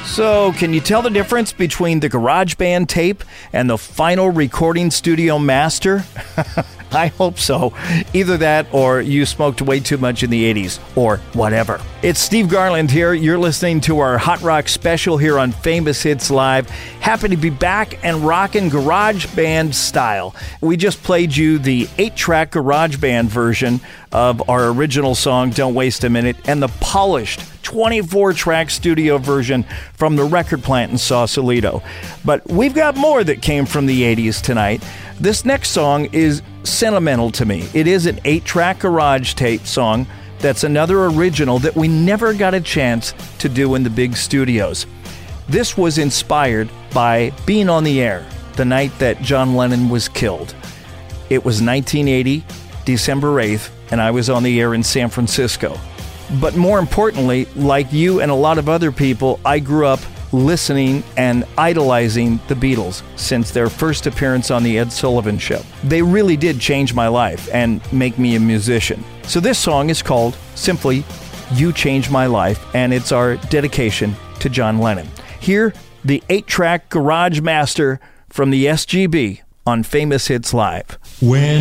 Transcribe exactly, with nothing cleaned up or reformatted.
So, can you tell the difference between the GarageBand tape and the final recording studio master? I hope so. Either that or you smoked way too much in the eighties, or whatever. It's Steve Garland here. You're listening to our Hot Rock special here on Famous Hits Live. Happy to be back and rocking GarageBand style. We just played you the eight-track GarageBand version of our original song, Don't Waste a Minute, and the polished twenty-four track studio version from the record plant in Sausalito. But we've got more that came from the eighties tonight. This next song is sentimental to me. It is an eight-track garage tape song that's another original that we never got a chance to do in the big studios. This was inspired by being on the air the night that John Lennon was killed. It was nineteen eighty, December eighth, and I was on the air in San Francisco. But more importantly, like you and a lot of other people, I grew up listening and idolizing the Beatles since their first appearance on the Ed Sullivan Show. They really did change my life and make me a musician. So this song is called simply You Changed My Life, and it's our dedication to John Lennon. Here, the eight-track Garage Master from the S G B on Famous Hits Live. When